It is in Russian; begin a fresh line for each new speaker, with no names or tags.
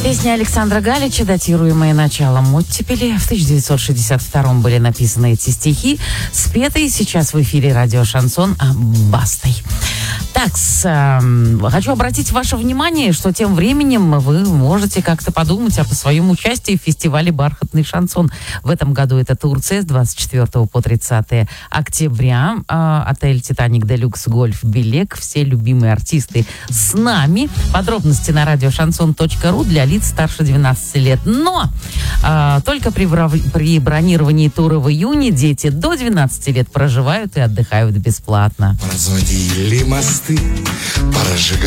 Песня Александра Галича, датируемая началом оттепели. В 1962 были написаны эти стихи, спетые сейчас в эфире радио «Шансон» Бастой. Так, хочу обратить ваше внимание, что тем временем вы можете как-то подумать о своем участии в фестивале «Бархатный шансон». В этом году это Турция с 24 по 30 октября. Отель «Титаник Делюкс», гольф «Белек». Все любимые артисты с нами. Подробности на радиошансон.ру для лиц старше 12 лет. Но только при бронировании тура в июне дети до 12 лет проживают и отдыхают бесплатно.
Разводили мосты,